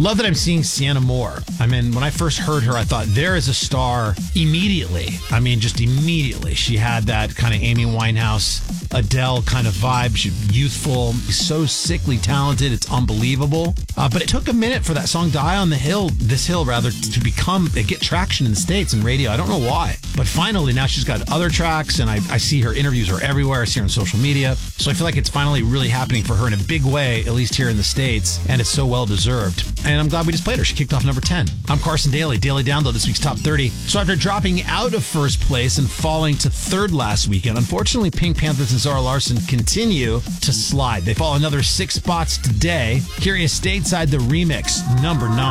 Love that I'm seeing Sienna Moore. I mean, when I first heard her, I thought, there is a star immediately. I mean, just immediately. She had that kind of Amy Winehouse, Adele kind of vibe. She's youthful, so sickly talented. It's unbelievable. But it took a minute for that song Die on this hill, to get traction in the States and radio. I don't know why. But finally, now she's got other tracks, and I see her interviews are everywhere. I see her on social media. So I feel like it's finally really happening for her in a big way, at least here in the States. And it's so well deserved. And I'm glad we just played her. She kicked off number 10. I'm Carson Daly. Daily Download, this week's Top 30. So after dropping out of first place and falling to third last weekend, unfortunately, Pink Panthers and Zara Larsson continue to slide. They fall another 6 spots today. Here is Stateside, the remix, number 9.